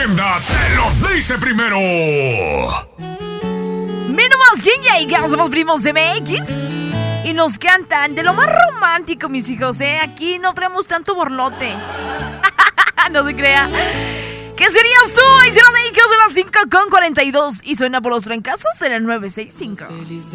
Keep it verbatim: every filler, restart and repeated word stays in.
agenda te lo dice primero. Menos más King Jaeger, somos primos M X. Y nos cantan de lo más romántico, mis hijos, ¿eh? Aquí no traemos tanto borlote. No se crea. ¿Qué serías tú? Ahí se lo dedicas a las cinco con cuarenta y dos. Y suena por los trancazos en el nueve seis cinco.